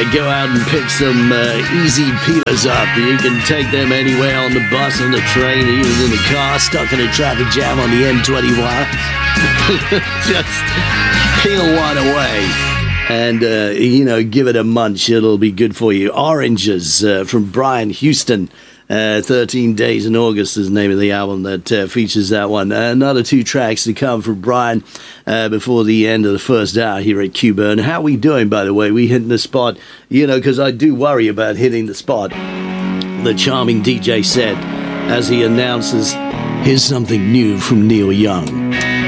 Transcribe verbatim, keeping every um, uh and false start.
uh, go out and pick some uh, easy peelers up. You can take them anywhere on the bus, on the train, even in the car, stuck in a traffic jam on the M twenty-one. Just peel one away and, uh, you know, give it a munch. It'll be good for you. Oranges uh, from Brian Houston. Uh, thirteen Days in August is the name of the album that uh, features that one. Uh, another two tracks to come from Brian uh, before the end of the first hour here at Q-Burn. How are we doing, by the way? We hitting the spot? You know, because I do worry about hitting the spot. The charming D J said as he announces, here's something new from Neil Young.